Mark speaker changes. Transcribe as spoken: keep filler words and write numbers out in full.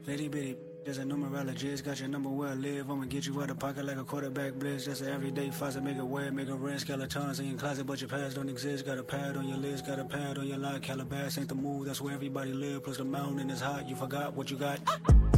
Speaker 1: Bitty bitty, there's a numerologist, got your number where I live. I'ma get you out of pocket like a quarterback blitz. Just an everyday faucet, make it wear, make it rinse. Skeletons in your closet, but your past don't exist. Got a pad on your list, got a pad on your line. Calabas ain't the move, that's where everybody live. Plus the mountain is hot, you forgot what you got.